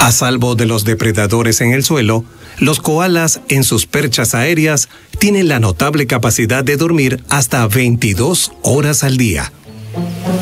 A salvo de los depredadores en el suelo, los koalas en sus perchas aéreas tienen la notable capacidad de dormir hasta 22 horas al día.